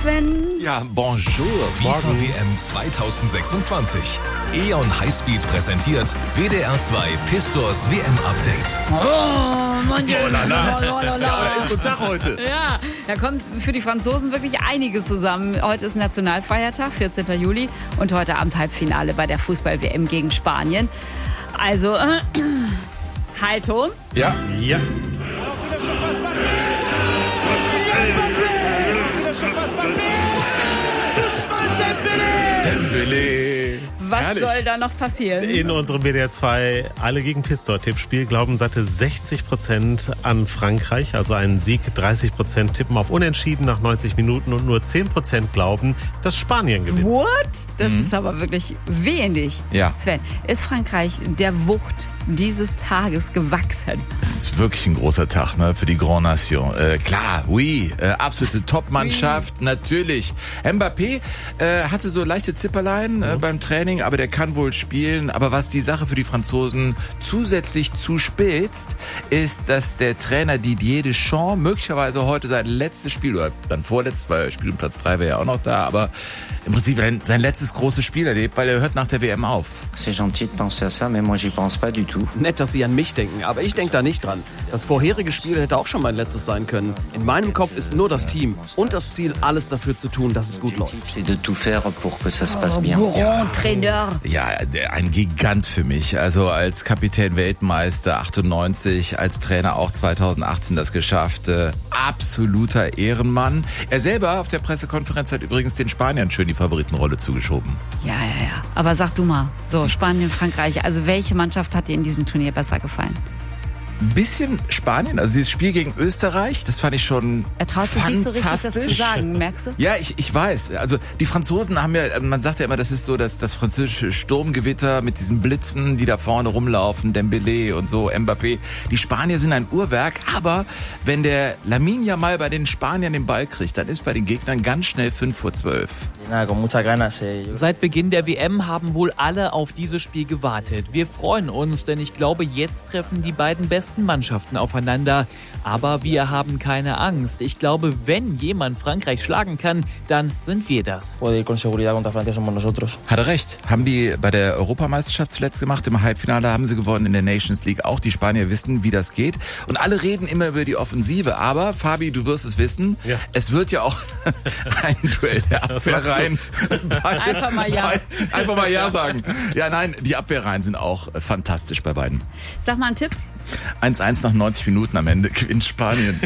Sven. Ja, bonjour. FIFA WM 2026. E.ON Highspeed präsentiert WDR 2 Pistors WM-Update. Oh, Mann. Ja, oder ist so ein Tag heute? Ja, da kommt für die Franzosen wirklich einiges zusammen. Heute ist Nationalfeiertag, 14. Juli. Und heute Abend Halbfinale bei der Fußball-WM gegen Spanien. Also, Haltung. Ja. Dembélé. Was Herrlich. soll da noch passieren? In unserem WDR 2 Alle gegen Pistor-Tippspiel glauben satte 60% an Frankreich, also einen Sieg. 30% tippen auf Unentschieden nach 90 Minuten und nur 10% glauben, dass Spanien gewinnt. What? Das ist aber wirklich wenig. Ja. Sven, ist Frankreich der Wucht dieses Tages gewachsen? Das ist wirklich ein großer Tag, ne, für die Grand Nation. Klar, oui, absolute Top-Mannschaft, natürlich. Mbappé hatte so leichte Zipperlein beim Training, aber der kann wohl spielen. Aber was die Sache für die Franzosen zusätzlich zuspitzt, ist, dass der Trainer Didier Deschamps möglicherweise heute sein letztes Spiel, oder dann vorletztes, weil Spiel um Platz 3 wäre ja auch noch da, aber im Prinzip sein letztes großes Spiel erlebt, weil er hört nach der WM auf. C'est gentil de penser à ça, mais moi j'y pense pas du tout. Nett, dass Sie an mich denken, aber ich denke da nicht dran. Das vorherige Spiel hätte auch schon mein letztes sein können. In meinem Kopf ist nur das Team und das Ziel, alles dafür zu tun, dass es gut läuft. C'est de tout faire pour que ça se passe bien. Grand Trainer. Ja, ein Gigant für mich. Also als Kapitän Weltmeister 98, als Trainer auch 2018 das geschafft. Absoluter Ehrenmann. Er selber auf der Pressekonferenz hat übrigens den Spaniern schön die Favoritenrolle zugeschoben. Ja. Aber sag du mal, so Spanien, Frankreich, also welche Mannschaft hat dir in diesem Turnier besser gefallen? Ein bisschen Spanien, also dieses Spiel gegen Österreich, das fand ich schon Er traut sich nicht so richtig, das zu sagen, merkst du? Ja, ich weiß. Also die Franzosen haben ja, man sagt ja immer, das ist so das französische Sturmgewitter mit diesen Blitzen, die da vorne rumlaufen, Dembélé und so, Mbappé. Die Spanier sind ein Uhrwerk, aber wenn der Lamine Yamal bei den Spaniern den Ball kriegt, dann ist bei den Gegnern ganz schnell 5:12. Seit Beginn der WM haben wohl alle auf dieses Spiel gewartet. Wir freuen uns, denn ich glaube, jetzt treffen die beiden besten Mannschaften aufeinander. Aber wir haben keine Angst. Ich glaube, wenn jemand Frankreich schlagen kann, dann sind wir das. Hat er recht. Haben die bei der Europameisterschaft zuletzt gemacht. Im Halbfinale haben sie gewonnen, in der Nations League auch. Die Spanier wissen, wie das geht. Und alle reden immer über die Offensive. Aber, Fabi, du wirst es wissen, es wird ja auch ein Duell der Abwehrreihen. Einfach mal ja. Einfach mal ja sagen. Ja, nein, die Abwehrreihen sind auch fantastisch bei beiden. Sag mal einen Tipp. 1:1 nach 90 Minuten am Ende gewinnt Spanien.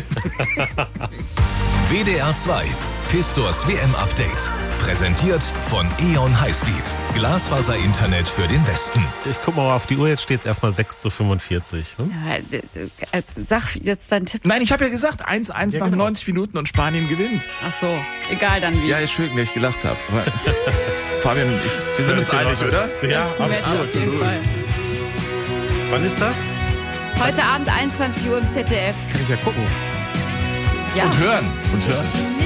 WDR 2 Pistors WM-Update. Präsentiert von E.ON Highspeed. Glasfaser-Internet für den Westen. Ich guck mal auf die Uhr, jetzt steht es erstmal 6:45. Ne? Ja, sag jetzt deinen Tipp. Nein, ich habe ja gesagt, 1:1 nach 90 Minuten und Spanien gewinnt. Ach so, egal dann wie. Ja, ist schön, dass ich gelacht habe. Aber Fabian und ich, wir sind uns einig, oder? Ja, Das Match auf jeden Fall. Wann ist das? Heute Abend 21 Uhr im ZDF. Kann ich ja gucken. Ja. Und hören.